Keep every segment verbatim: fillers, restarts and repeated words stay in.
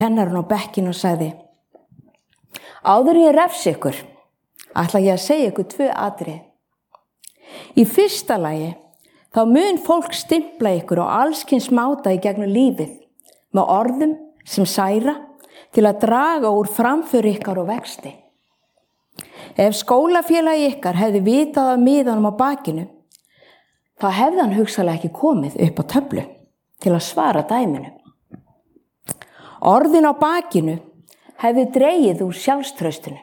kennarinn á bekkinn og sagði: áður en ég refsi ykkur, ætla ég að segja ykkur tvö atriði. Í fyrsta lagi, þá mun fólk stimpla ykkur og allskyns máta í gegnum lífið með orðum sem særa til að draga úr framföru ykkar og vexti. Ef skólafélagi ykkar hefði vitað af miðanum á bakinu, þá hefði hann hugsanlega ekki komið upp á töflu til að svara dæminu. Orðin á bakinu hefði dregið úr sjálfstraustinu.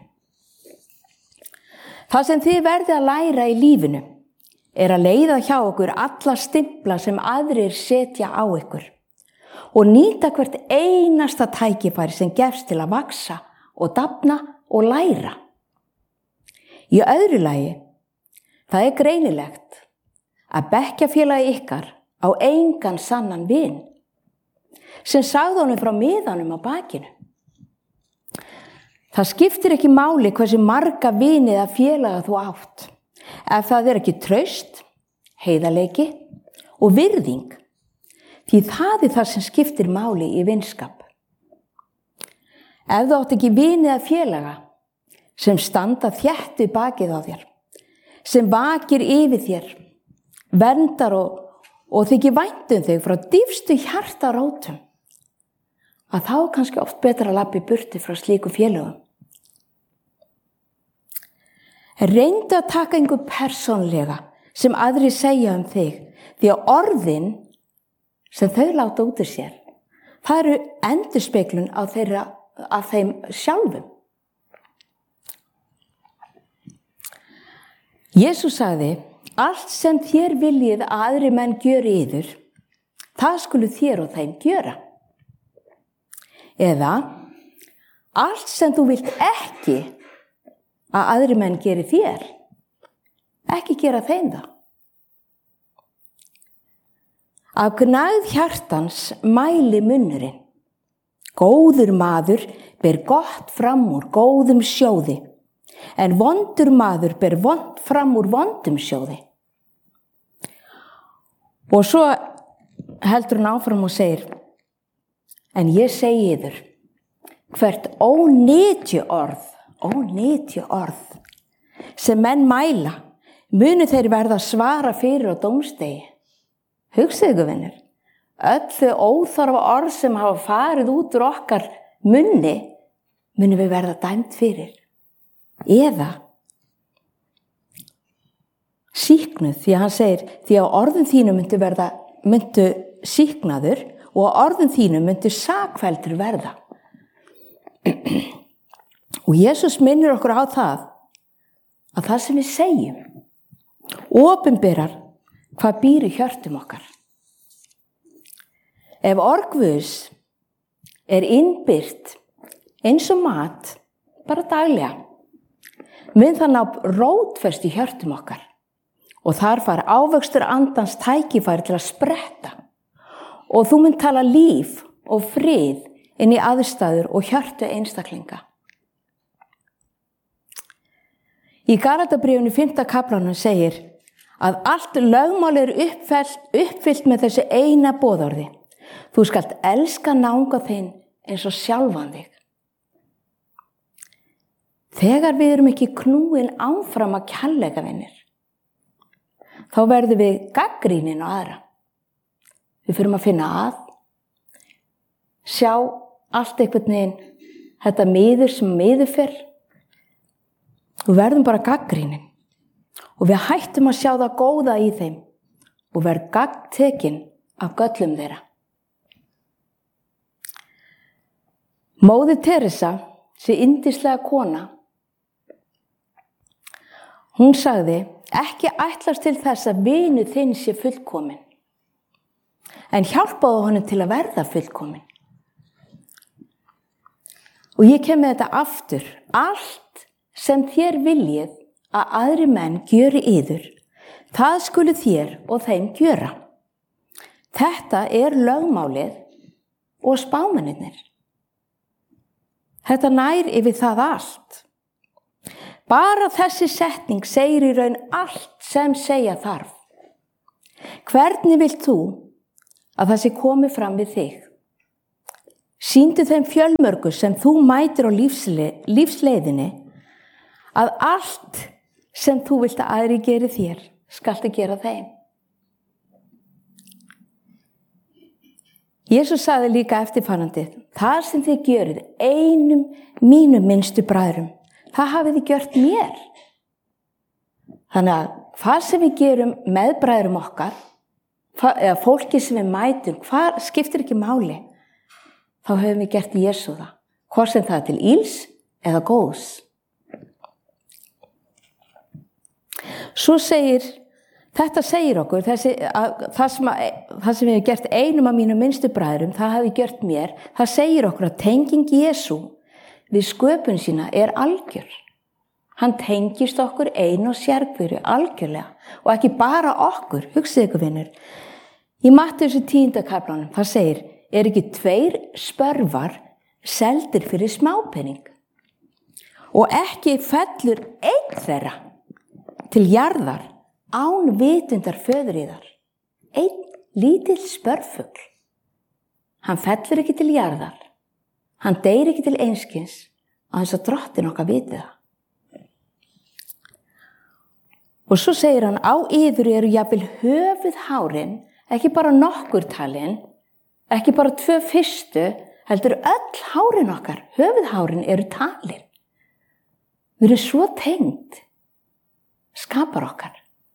Það sem þið verðið að læra í lífinu er að leiða hjá okkur alla stimpla sem aðrir setja á ykkur og nýta hvert einasta tækifæri sem gefst til að vaksa og dafna og læra. Í öðru lagi, það er greinilegt að bekkjarfélagi ykkar á engan sannan vin sem sagði honum frá miðanum á bakinu. Það skiptir ekki máli hversu marga vini eða félaga þú átt, ef það er ekki traust, heiðarleiki og virðing, því það er það sem skiptir máli í vinskap. Ef þú átt ekki vini eða félaga sem standa þétt við bakið á þér, sem vakir yfir þér, verndar og, og þykir vænt um þig frá dýpstu hjartarótum, að þá er kannski oft betra að labba í burtu frá slíku félögum. Reyndu að taka einhver persónlega sem aðrir segja um þig, því að orðin sem þau láta út úr sér, það eru endurspeglun á þeirra, af þeim sjálfum. Jesús sagði: allt sem þér viljið að aðrir menn gjöri yður, það skulu þér og þeim gjöra. Eða, allt sem þú vilt ekki að aðrir menn geri þér, ekki gera þeim það. Af gnægð hjartans mæli munnurinn. Góður maður ber gott fram úr góðum sjóði, en vondur maður ber vond fram úr vondum sjóði. Og svo heldur hann áfram og segir: en ég segi yður, hvert ónytju orð, ónytju orð, sem menn mæla, munu þeir verða að svara fyrir á dómsdegi. Hugsið ykkur, vinir, öll þau óþarfa orð sem hafa farið út úr okkar munni, munu við verða dæmt fyrir. Eða sýknuð, því að hann segir, því að orðin þínu myndu verða, myndu sýknaður og að orðin þínu myndu sakfelldur verða. Og Jesús minnir okkur á það að það sem við segjum opinberar hvað býr í hjörtum okkar. Ef orð Guðs er innbyrt eins og mat, bara daglega, mun það ná rótfest í hjörtum okkar og þar fær ávöxtur andans tækifæri til að spretta og þú mun tala líf og frið inn í aðstæður og hjörtu einstaklinga. Í Galatabréfinu fimmta kaflanum segir að allt lögmál er uppfyllt, uppfyllt með þessu eina boðorði: þú skalt elska náunga þinn eins og sjálfan þig. Þegar við erum ekki knúin áfram að kærleika, vinir, þá verðum við gagnrýnin á aðra. Við förum að finna að, sjá allt einhvern veginn, þetta miður sem miður fer. Við verðum bara gagnrýnin og við hættum að sjá það góða í þeim og verðum gagntekin af göllum þeirra. Móðir Teresa, þessi yndislega kona, hún sagði: ekki ætlast til þess að vinur þinn sé fullkominn, en hjálpaðu honum til að verða fullkominn. Og ég kem með þetta aftur: allt sem þér viljið að aðri menn gjöri yður, það skulu þér og þeim gjöra. Þetta er lögmálið og spámennirnir. Þetta nær yfir það allt. Bara þessi setning segir í raun allt sem segja þarf. Hvernig vilt þú að það sé komið fram við þig? Sýndu þeim fjölmörgu sem þú mætir á lífsle, lífsleiðinni að allt sem þú vilt að aðri geri þér, skaltu gera þeim. Jesús sagði líka eftirfarandi, það sem þið gjörið einum mínum minnstu bræðrum, það hafið þið gjört mér. Þannig að hvað sem við gerum með bræðrum okkar, eða fólki sem við mætum, hvað skiptir ekki máli, þá höfum við gert Jesú það, hvort sem það er til íls eða góðs. Svo segir, þetta segir okkur, þessi, að, það, sem að, það sem við hefum gert einum af mínum minnstu bræðrum, það hafi gjört mér, það segir okkur að tenging Jesú við sköpun sína er algjör. Hann tengist okkur einu og sérhverju algjörlega og ekki bara okkur, hugsið ykkur vinur. Í Mattheusar tíunda kaflanum, það segir, er ekki tveir spörvar seldir fyrir smápening og ekki fellur einn þeirra til jarðar án vitundar föðuríðar. Einn lítill spörfugl. Hann fellur ekki til jarðar. Hann deyr ekki til einskis að þess að drottin okkar viti það. Og svo segir hann, á yður eru jafnvel höfuð hárin, ekki bara nokkur talin, ekki bara tvö fyrstu, heldur öll hárin okkar, höfuð hárin eru talin. Við erum svo tengd, skapar okkar.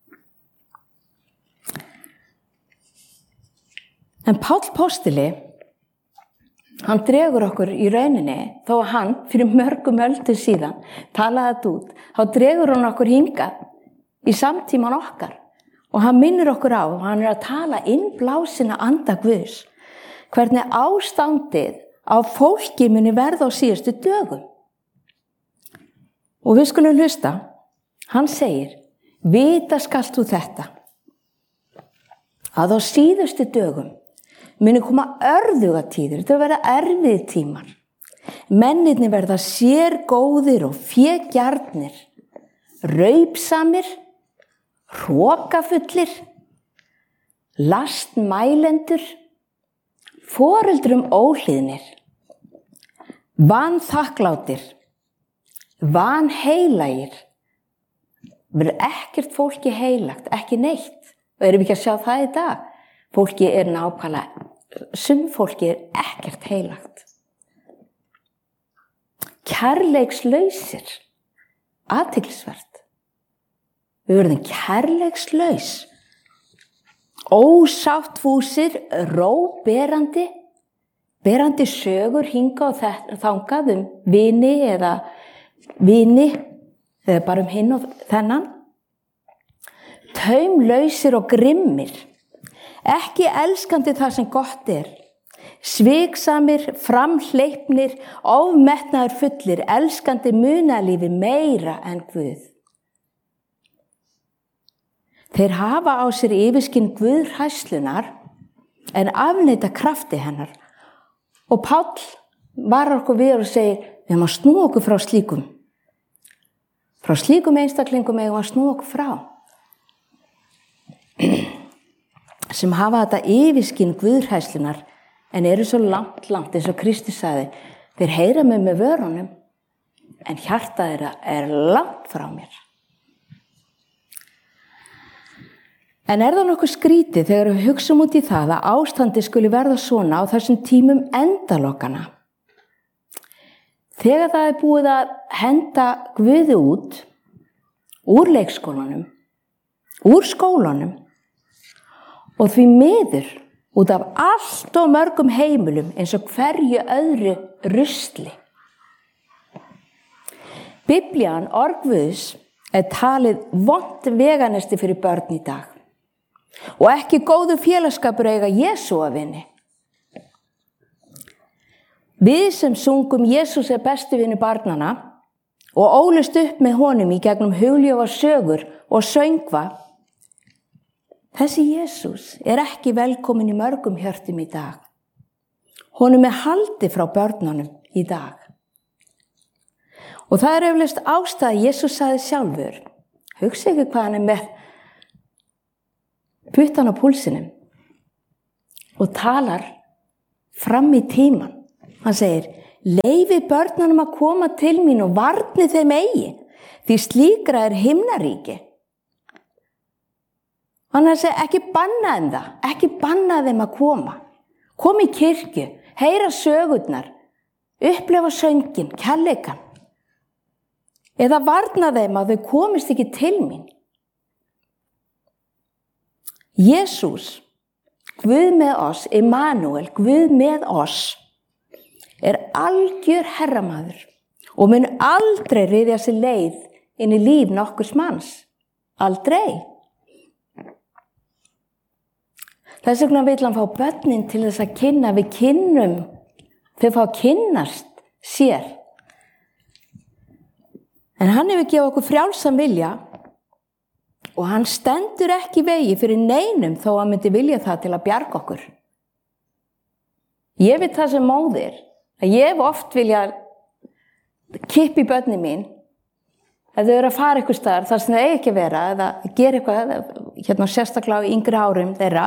En Páll postuli, hann dregur okkur í rauninni, þó að hann fyrir mörgum öldum síðan talaði þetta út, þá dregur hann okkur hingað í samtíman okkar og hann minnir okkur á, og hann er að tala innblásina anda Guðs, hvernig ástandið á fólki muni verða á síðustu dögum. Og við skulum hlusta, hann segir, vita skalt þú þetta, að á síðustu dögum muni koma örðugatíðir, þetta verða erfið tímar. Mennirnir verða sérgóðir og fégjarnir, raupsamir, hrokafullir, lastmælendur, foreldrum óhlýðnir, vanþakklátir, vanheilagir. Verður ekkert fólki heilagt, ekki neitt. Og erum við ekki að sjá það í dag? Fólki er nákvæmlega, sum fólki er ekkert heilagt. Kærleikslausir, athyglisvert. Við verðum kærleikslaus, ósáttfúsir, róberandi, berandi sögur hinga og þangað um vini eða vini, eða bara um hinn og þennan. Taumlausir og grimmir, ekki elskandi það sem gott er, sviksamir, framhleypnir, ofmetnaður fullir, elskandi munalífi meira en Guð. Þeir hafa á sér yfirskinn guðhræslunar en afneita krafti hennar. Og Páll varar okkur við og segir, við erum að snúa okkur frá slíkum. Frá slíkum einstaklingum eigum að snúa okkur frá. Sem hafa þetta yfirskinn guðhræslunar en eru svo langt, langt eins og Kristus sagði, þeir heyra mig með vörunum en hjarta þeirra er langt frá mér. En er það nokkuð skrítið þegar við hugsum út í það að ástandi skuli verða svona á þessum tímum endalokana? Þegar það er búið að henda Guði út, úr leikskólanum, úr skólanum og því miður út af allt og mörgum heimilum eins og hverju öðru rusli. Biblían, orð Guðs, er talið vont veganesti fyrir börn í dag. Og ekki góðu félagsskapur eiga Jesú að vini. Við sem sungum Jesús er bestu vini barnana og ólust upp með honum í gegnum hugljófa sögur og söngva, þessi Jesús er ekki velkomin í mörgum hjörtum í dag. Honum er haldið frá börnunum í dag. Og það er eflaust ástæða Jesús sagði sjálfur, hugsa ekki hvað hann er með puttan á púlsinum og talar fram í tíman Hann segir, leyfi börnunum að koma til mín og varni þeim eigi, því slíkra er himnaríki. Hann segir, ekki banna þeim það, ekki banna þeim að koma. Kom í kirkju, heyra sögurnar, upplefa söngin, kærleikann. Eða varna þeim að þau komist ekki til mín. Jesús, Guð með oss, Immanuel, Guð með oss, er algjör herramaður og mun aldrei ryðja sér leið inn í líf nokkurs manns. Aldrei. Þess vegna vill hann fá börnin til þess að kynna, við kynnum, þau fá að kynnast sér. En hann hefur gefið okkur frjálsan vilja og hann stendur ekki í vegi fyrir neinum þó að hann myndi vilja það til að bjarga okkur. Ég veit það sem móðir, að ég hef oft vilja kippa í börnin mín, að þau eru að fara eitthvað staðar þar sem þau eigi ekki að vera, eða gera eitthvað, hérna sérstaklega í yngri árum þeirra.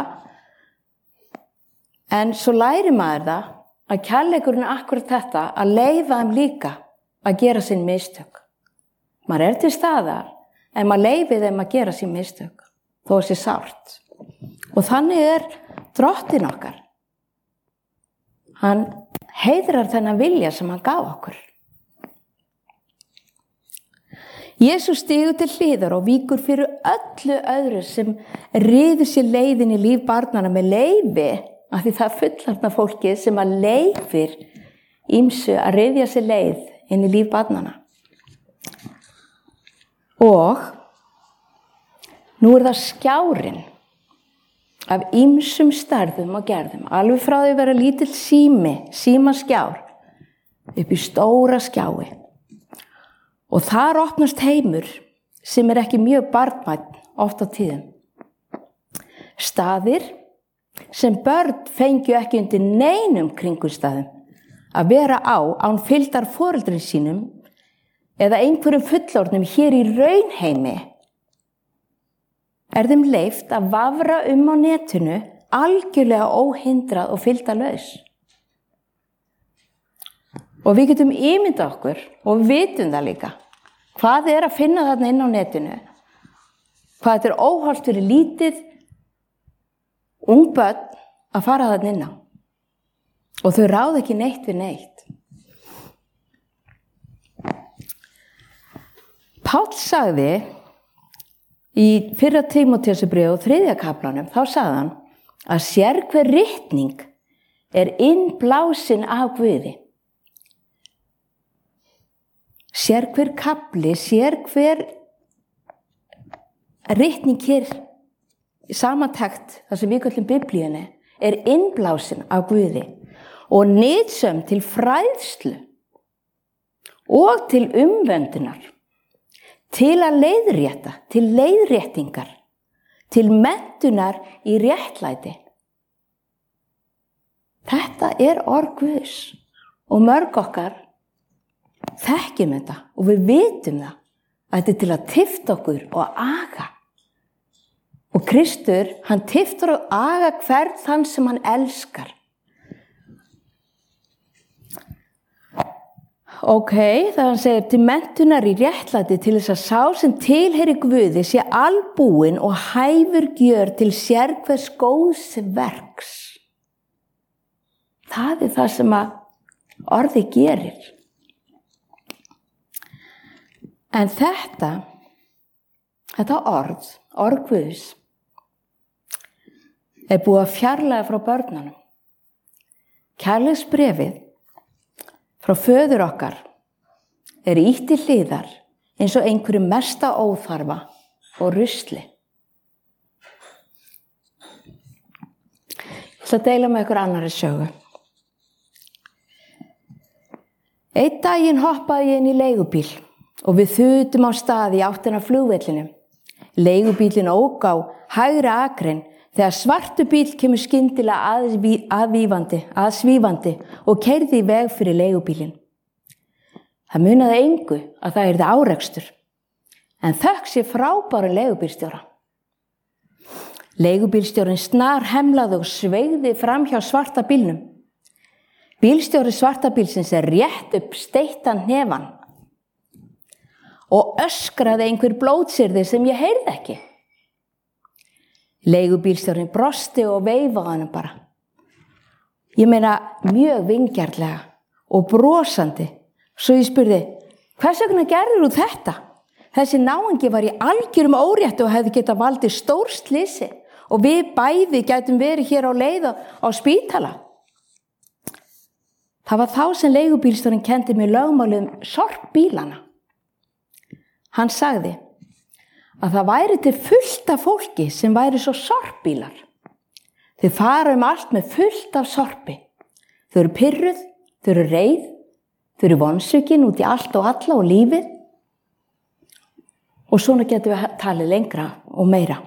En svo læri maður það að kærleikurinn er akkurat þetta, að leyfa þeim líka að gera sín mistök. Maður er til staðar, en maður leyfi þeim að gera sín mistök, þó að sé sárt. Og þannig er drottinn okkar. Hann heiðrar þennan vilja sem hann gaf okkur. Jesús stígur til hliðar og víkur fyrir öllu öðru sem ryður sér leiðin í líf barnanna með leyfi, af því það er fullorðna fólkið sem að leyfir ýmsu að ryðja sér leið inn í líf barnanna. Og nú er það skjárinn af ýmsum stærðum og gerðum, alveg frá því að vera lítill sími, símaskjár, upp í stóra skjái. Og þar opnast heimur sem er ekki mjög barnvænn oft á tíðum. Staðir sem börn fengju ekki undir neinum kringumstæðum að vera á án fylgdar foreldri sínum eða einhverjum fullorðnum hér í raunheimi, er þeim leyft að vafra um á netinu algjörlega óhindrað og fylgdarlaus. Og við getum ímyndað okkur og við vitum það líka hvað er að finna þarna inn á netinu, hvað þetta er óhollt fyrir lítið ung börn að fara þarna inn á. Og þau ráða ekki neitt við neitt. Páll sagði í fyrra Tímóteusbréfi og þriðja kaflanum, þá sagði hann að sérhver ritning er innblásin af Guði. Sérhver kafli, sérhver ritning hér í samantekt, það sem við köllum Biblíunni, er innblásin af Guði og nytsöm til fræðslu og til umvöndunar, til að leiðrétta, til leiðréttingar, til menntunar í réttlæti. Þetta er orð Guðs og mörg okkar þekkjum þetta og við vitum það að þetta er til að tifta okkur og aga. Og Kristur, hann tiftar og aga hvern þann sem hann elskar. Ok, það hann segir til menntunar í réttlæti til þess að sá sem tilheyri Guði sé albúinn og hæfur gjör til sérhvers góðs verks. Það er það sem að orðið gerir. En þetta, þetta orð, orð Guðs, er búið að fjarlæga frá börnunum. Kærleiksbréfið frá föður okkar er ýtt til hliðar eins og einhverju mesta óþarfa og rusli. Ég ætla að deila með ykkur annarri sögu. Einn daginn hoppaði ég inn í leigubíl og við þutum á stað í áttina af flugvellinum. Leigubílinn ók á hægri akrein þegar svartu bíll kemur skyndilega aðvífandi, aðsvífandi og keyrði í veg fyrir leigubílinn. Það munaði engu að það yrði árekstur, en þökk sé frábæru leigubílstjóra. Leigubílstjórinn snar hemlaði og sveigði fram hjá svarta bílnum. Bílstjóri svarta bílsins er rétt upp steittan hnefan og öskraði einhver blótsyrði sem ég heyrði ekki. Leigubílstjórinn brosti og veifaði hann bara. Ég meina mjög vingjarnlega og brosandi. Svo ég spurði, hvers vegna gerðir þú þetta? Þessi náungi var í algjörum órétti og hefði getað valdið stórslysi og við bæði gætum verið hér á leið á spítala. Það var þá sem leigubílstjórinn kenndi mér lögmálið um sorpbílana. Hann sagði að það væri til fullt af fólki sem væri svo sorpbílar. Þau fara um allt með fullt af sorpi. Þau eru pirruð, þau eru reið, þau eru vonsvikin út í allt og alla og lífið. Og svona getum við talið lengra og meira.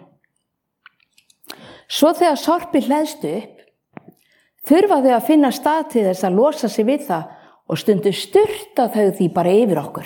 Svo þegar sorpi hleðstu upp, þurfa þau að finna stað til þess að losa sig við það og stundu sturta þau því bara yfir okkur.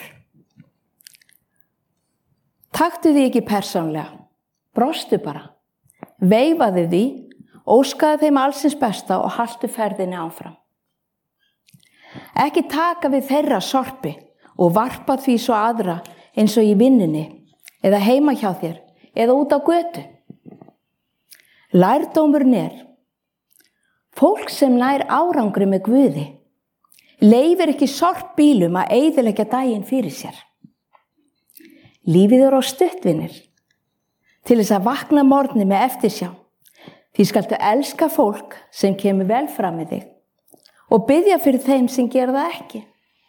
Taktu því ekki persónlega, brostu bara, veifaðu því, óskaðu þeim allsins besta og haltu ferðinni áfram. Ekki taka við þeirra sorpi og varpa því svo aðra eins og í vinnunni eða heima hjá þér eða út á götu. Lærdómurinn er, fólk sem nær árangri með Guði leyfir ekki sorpbílum að eyðileggja daginn fyrir sér. Lífið er á stuttvinir til þess að vakna morgni með eftirsjá. Því skaltu elska fólk sem kemur vel fram með þig og biðja fyrir þeim sem gera það ekki.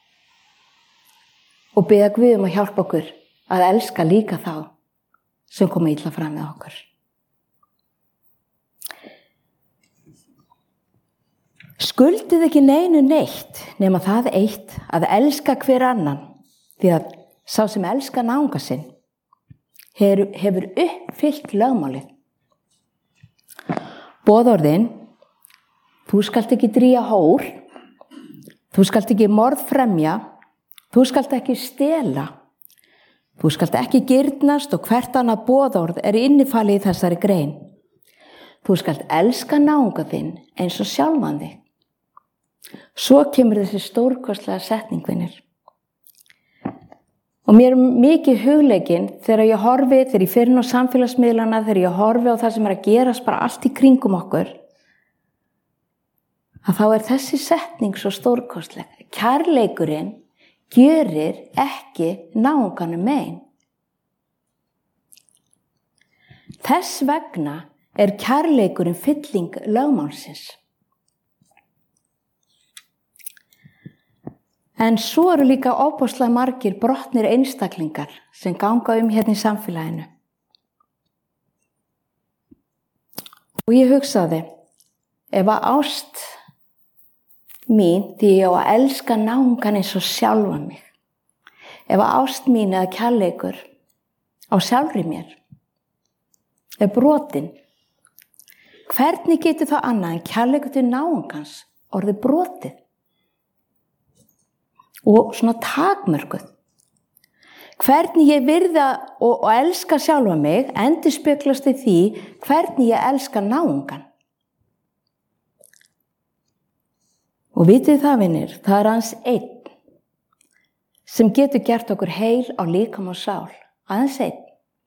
Og biðja Guð um að hjálpa okkur að elska líka þá sem koma illa fram með okkur. Skuldið ekki neinu neitt nema það eitt að elska hver annan, því að sá sem elskar náunga sinn hefur, hefur uppfyllt lögmálið. Boðorðin, þú skalt ekki drýja hór, þú skalt ekki morðfremja, þú skalt ekki stela, þú skalt ekki girnast og hvert annað boðorð er innifalið í þessari grein. Þú skalt elska náunga þinn eins og sjálfan þig. Svo kemur þessi stórkostlega setningvinir. Og mér er mikið hugleikinn þegar ég horfi, þegar ég fer inn á samfélagsmiðlana, þegar ég horfi á það sem er að gerast bara allt í kringum okkur, að þá er þessi setning svo stórkostleg. Kærleikurinn gjörir ekki náunganum mein. Þess vegna er kærleikurinn fylling lögmálsins. En svo eru líka ofboðslega margir brotnir einstaklingar sem ganga um hérna í samfélaginu. Og ég hugsaði, ef að ást mín, því ég á að elska náungan eins og sjálfan mig, ef að ást mín eða kærleikur á sjálfri mér er brotin, hvernig getur það annað en kærleikur til náungans orðið brotið? Og svona takmörkuð. Hvernig ég virða og, og elska sjálfa mig endurspeglast í því hvernig ég elska náungan. Og vitið það, vinir, það er aðeins einn sem getur gert okkur heil á líkama og sál. Aðeins einn.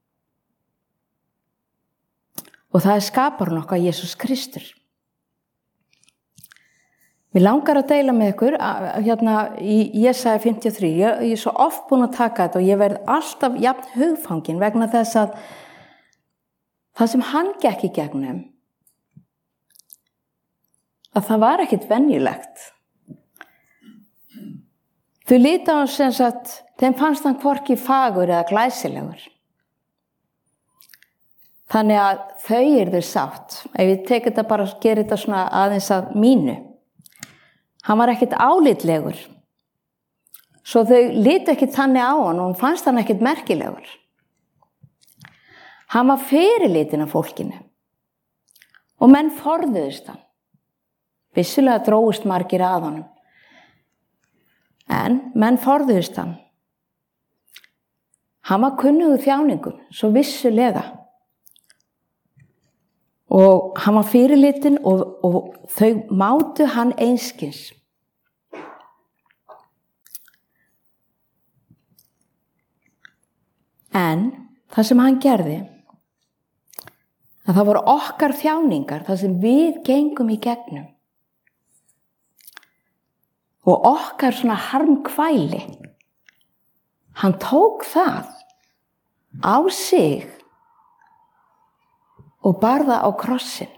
Og það er skaparinn okkar Jesús Kristur. Mér langar að deila með ykkur hérna í Jesaja fimmtíu og þrjú. Ég, ég er svo oft búin að taka þetta og ég verð alltaf jafn hugfangin vegna þess að það sem hann gekk í gegnum, að það var ekkit venjulegt. Þau líta á sem sagt, þeim fannst hann hvorki fagur eða glæsilegur. Þannig að þau eru sátt. Ef ég tek þetta bara og gerir þetta svona aðeins að mínu. Hann var ekkit álitlegur. Svo þau litu ekkit þannig á hann og hann fannst hann ekkit merkilegur. Hann var fyrirlitin af fólkinu. Og menn forðuðust hann. Vissulega dróust margir að honum. En menn forðuðust hann. Hann var kunnugur þjáningum, svo vissulega. Og hann var fyrirlitin og, og þau mátu hann einskis. En það sem hann gerði, að það voru okkar þjáningar, það sem við gengum í gegnum og okkar svona harmkvæli, hann tók það á sig og bar það á krossin.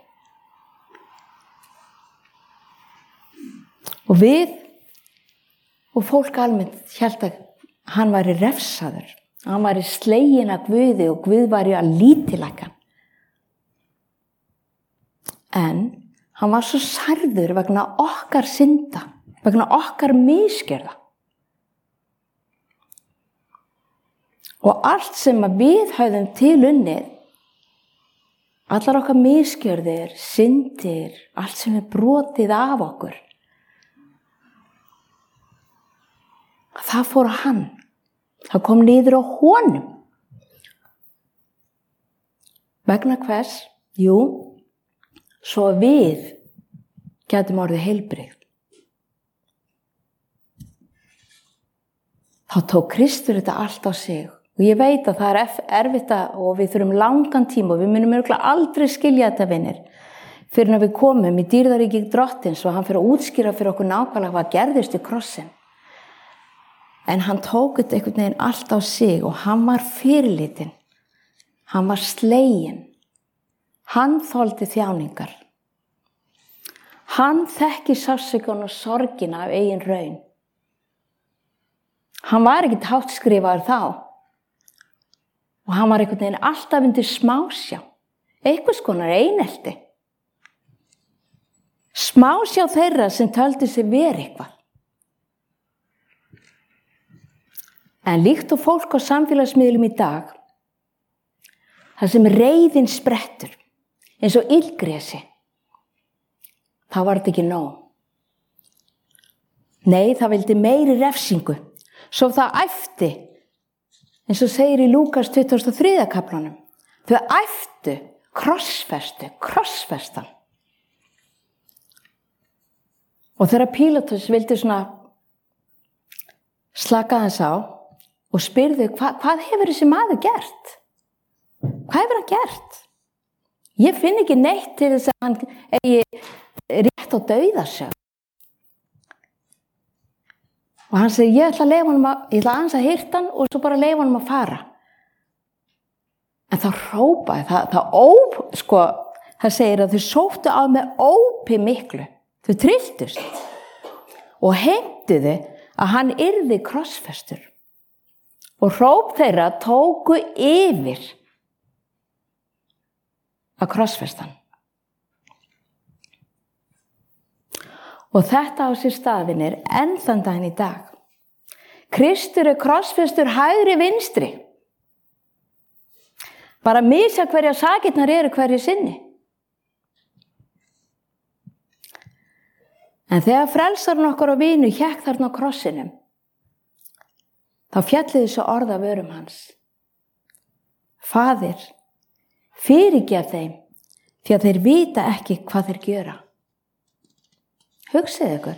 Og við og fólk almennt hélt að hann væri refsaður, hann væri sleginn af Guði og Guð væri að lítillækka hann. En hann var svo særður vegna okkar synda, vegna okkar misgjörða. Og allt sem við höfðum til unnið, allar okkar misgjörðir, syndir, allt sem er brotið af okkur, það fór á hann. Það kom niður á honum. Vegna hvers? Jú, svo við gætum orðið heilbrigð. Þá tók Kristur þetta allt á sig. Og ég veit að það er erfitt og við þurfum langan tíma og við munum örugglega aldrei skilja þetta, vinir, fyrir að við komum í dýrðaríki Drottins og hann fyrir að útskýra fyrir okkur nákvæmlega hvað gerðist í krossin. En hann tók þetta einhvern veginn allt á sig og hann var fyrirlitinn. Hann var sleginn. Hann þoldi þjáningar. Hann þekki sársaukann og sorgina af eigin raun. Hann var ekkert háttskrifaður þá. Og hann var einhvern veginn alltaf undir smásjá. Einhvers konar einelti. Smásjá þeirra sem töldu sig vera eitthvað. En líkt og fólk á samfélagsmiðlum í dag, þar sem reiðin sprettur, eins og illgresi, þá var þetta ekki nóg. Nei, það vildi meiri refsingu, svo það æfti, eins og segir í Lúkas tuttugasta og þriðja kaflanum, þau æftu krossfestu, krossfestan. Og þegar Pílatus vildi svona slaka þess á, og spyrðu, hva, hvað hefur þessi maður gert? Hvað hefur hann gert? Ég finn ekki neitt til þess að hann eigi rétt á dauðasjö. Og hann segir, ég ætla að leyfa honum að, ég ætla aðeins að hirta hann og svo bara leyfa honum að fara. En það hrópaði, það, það óp, sko, það segir að þau sóttu á með ópi miklu. Þau trylltust og heimtuðu að hann yrði krossfestur. Og hróp þeirra tóku yfir að krossfestan. Og þetta á sér staðinir enn þann daginn í dag. Kristur er krossfestur hægri vinstri. Bara misa hverja sakirnar eru hverju sinni. En þegar frelsarinn okkar og vinur hékk þarna á krossinum, þá fjalli þessu orð af vörum hans. Faðir, fyrirgef þeim, því að þeir vita ekki hvað þeir gjöra. Hugsið ykkur.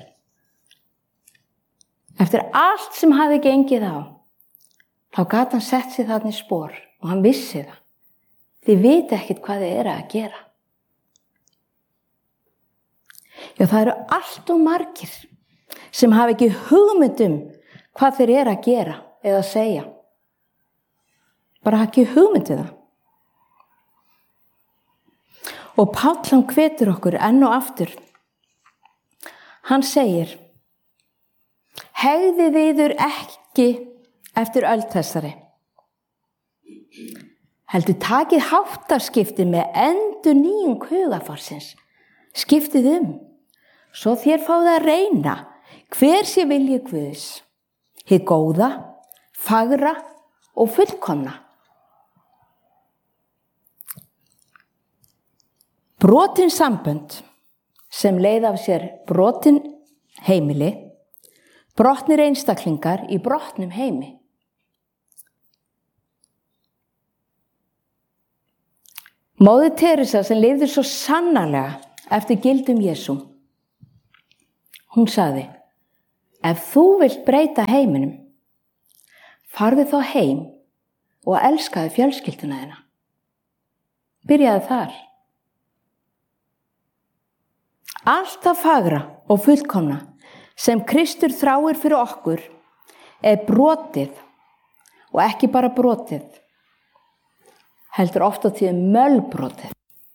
Eftir allt sem hafði gengið á, þá gat hann sett sig þarna í spor og hann vissi það. Þið vita ekkit hvað þeir eru að gera. Já, það eru allt og margir sem hafa ekki hugmynd um hvað þeir eru að gera eða að segja. Bara ekki hugmyndi það. Og Páll hann hvetur okkur enn og aftur. Hann segir, hegðið yður ekki eftir öld þessari. Heldur takið háttarskipti með endurnýjung hugarfarsins. Skiptið um, svo þér fáið að reyna hver sé vilji Guðs, hið góða, fagra og fullkomna. Brotin sambönd sem leið af sér brotin heimili, brotnir einstaklingar í brotnum heimi. Móðir Teresa sem lifði svo sannarlega eftir gildum Jesú, hún sagði, ef þú vilt breyta heiminum, farðu þá heim og elskaðu fjölskylduna þína. Byrjaðu þar. Allt það fagra og fullkomna sem Kristur þráir fyrir okkur er brotið og ekki bara brotið, heldur oft á tíðum mölbrotið.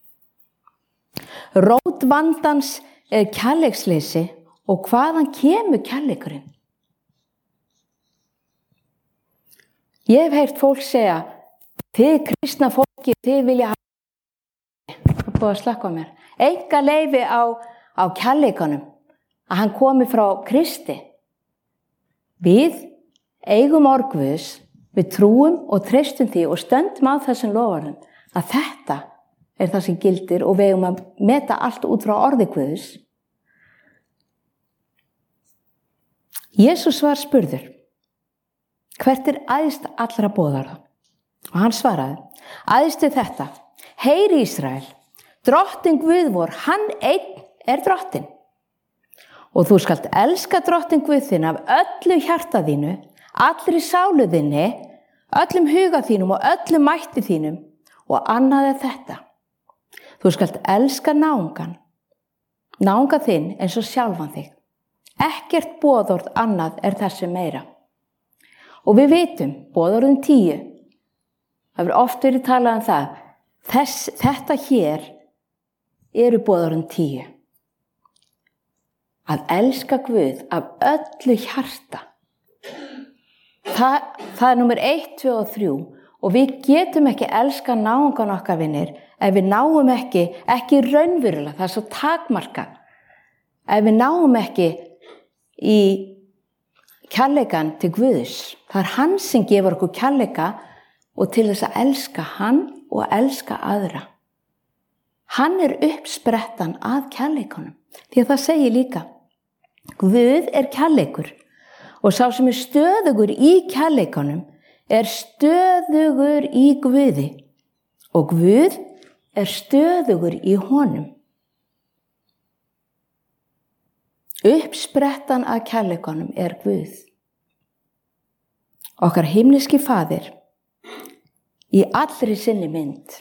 Rót vandans er kærleiksleysi og hvaðan kemur kærleikurinn? Ég hef heyrt fólk segja, þið kristna fólki, þið vilja hafa, það er búið að slakka á mér, enga leyfi á, á kærleikanum, að hann komi frá Kristi. Við eigum orð Guðs, við trúum og treystum því og stöndum á þessum loforðum að þetta er það sem gildir og við eigum að meta allt út frá orði Guðs. Jesús var spurður, hvert er æðst allra boðorða? Og hann svaraði, æðst er þetta, heyri Ísrael, drottinn Guð vor, hann einn er drottinn. Og þú skalt elska drottinn Guð þinn af öllu hjarta þínu, allri sálu þinni, öllum huga þínum og öllum mætti þínum og annað er þetta. Þú skalt elska náungan, náunga þinn eins og sjálfan þig. Ekkert boðorð annað er þessi meira. Og við vitum, boðorðin tíu, það hefur oft verið talað um það, þess, þetta hér eru boðorðin tíu. Að elska Guð af öllu hjarta. Það, það er númer eitt, tvö og þrjú og við getum ekki elska náungan okkar vinir ef við náum ekki, ekki raunverulega, það er svo takmarkað. Ef við náum ekki í kærleikan til Guðs. Það er hann sem gefur okkur kærleika og til þess að elska hann og elska aðra. Hann er uppsprettan að kærleikunum. Því að það segir líka, Guð er kærleikur og sá sem er stöðugur í kærleikunum er stöðugur í Guði og Guð er stöðugur í honum. Uppsprettan að kærleikunum er Guð. Okkar himneski faðir í allri sinni mynd.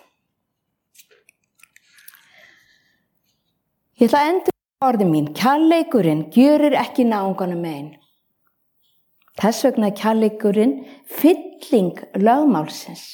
Ég ætla að enda orðin mín, kærleikurinn gjörir ekki náunganum mein. Þess vegna er kærleikurinn fylling lögmálsins.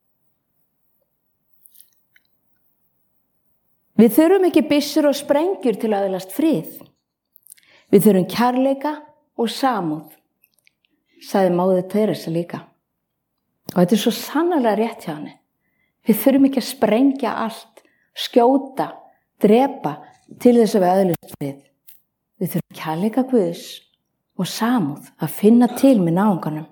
Við þurfum ekki byssur og sprengjur til að öðlast frið. Við þurfum kærleika og samúð, sagði móðir Teresa líka. Og þetta er svo sannarlega rétt hjá henni. Við þurfum ekki að sprengja allt, skjóta, drepa til þess að við öðlumst frið. Við þurfum kærleika Guðs og samúð að finna til með náunganum.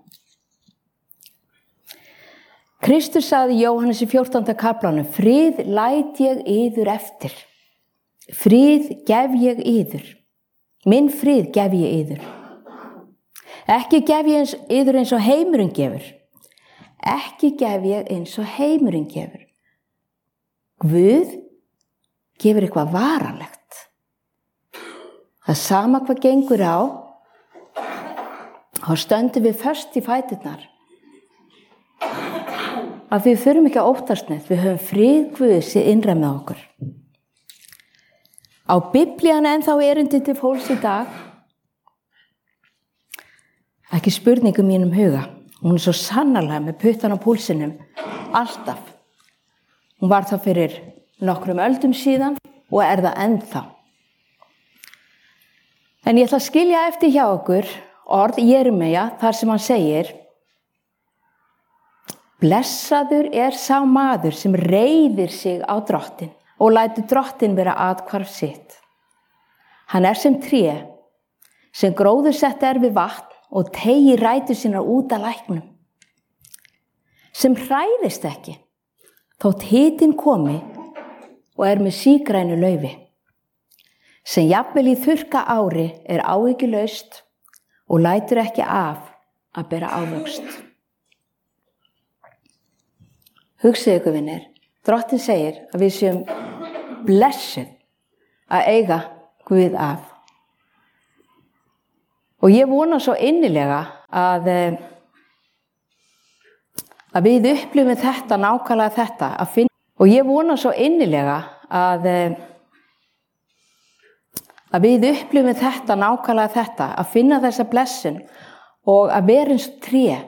Kristur sagði í Jóhannes í fjórtánda kaflanum, frið læt ég yður eftir. Frið gef ég yður. Minn frið gef ég yður. Ekki gef ég eins, yður eins og heimurinn gefur. Ekki gef ég eins og heimurinn gefur. Guð gefur eitthvað varanlegt. Það sama hvað gengur á, þá stöndum við föst í fæturnar. Að við þurfum ekki að óttast neitt, við höfum frið Guðs í innra með okkur. Á Biblían ennþá erindi til fólks í dag, ekki spurningu mínum huga. Hún er svo sannarlega með puttan á púlsinum, alltaf. Hún var það fyrir nokkrum öldum síðan og er það ennþá. En ég ætla að skilja eftir hjá okkur orð Jeremías þar sem hann segir, blessaður er sá maður sem reiðir sig á drottinn og lætur drottinn vera athvarf sitt. Hann er sem tré sem gróðursett er við vatn og teygir rætur sínar út að læknum. Sem hræðist ekki, þótt hitinn komi og er með sígrænu laufi. Sem jafnvel í þurrka ári er áhyggjulaust og lætur ekki af að bera ávöxt. Hugsið ykkur vinir, drottinn segir að við séum blessuð að eiga Guð af. Og ég vona svo innilega að, að við upplifum þetta nákvæmlega þetta að finna, og ég vona svo innilega að að við upplifum þetta nákvæmlega þetta að finna þessa blessun og að vera eins og tré